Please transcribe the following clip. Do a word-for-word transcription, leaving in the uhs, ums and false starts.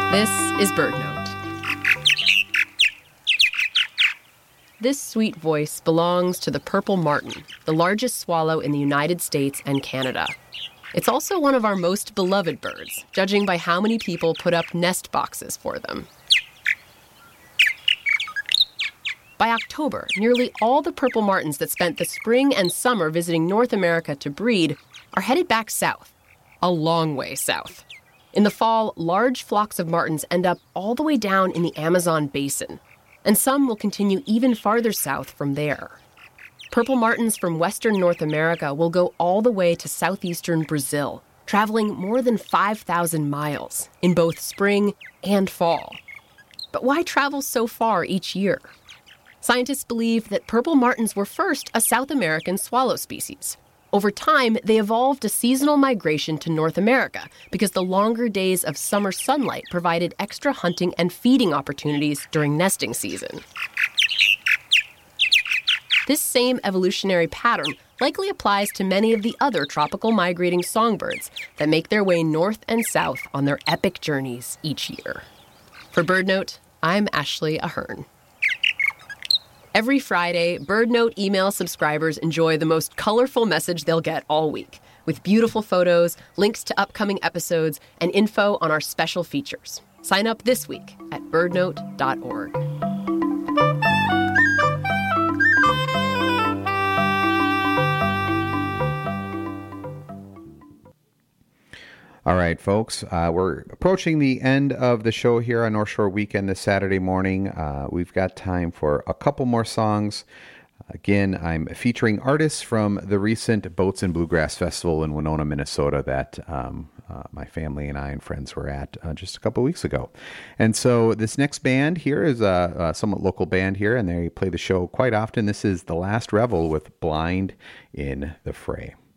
This is Bird Note. This sweet voice belongs to the purple martin, the largest swallow in the United States and Canada. It's also one of our most beloved birds, judging by how many people put up nest boxes for them. By October, nearly all the purple martins that spent the spring and summer visiting North America to breed are headed back south, a long way south. In the fall, large flocks of martins end up all the way down in the Amazon basin, and some will continue even farther south from there. Purple martins from western North America will go all the way to southeastern Brazil, traveling more than five thousand miles in both spring and fall. But why travel so far each year? Scientists believe that purple martins were first a South American swallow species. Over time, they evolved a seasonal migration to North America because the longer days of summer sunlight provided extra hunting and feeding opportunities during nesting season. This same evolutionary pattern likely applies to many of the other tropical migrating songbirds that make their way north and south on their epic journeys each year. For BirdNote, I'm Ashley Ahern. Every Friday, BirdNote email subscribers enjoy the most colorful message they'll get all week, with beautiful photos, links to upcoming episodes, and info on our special features. Sign up this week at birdnote dot org. All right, folks, uh, we're approaching the end of the show here on North Shore Weekend this Saturday morning. Uh, we've got time for a couple more songs. Again, I'm featuring artists from the recent Boats and Bluegrass Festival in Winona, Minnesota that um, uh, my family and I and friends were at uh, just a couple weeks ago. And so this next band here is a, a somewhat local band here, and they play the show quite often. This is The Last Revel with Blind in the Fray.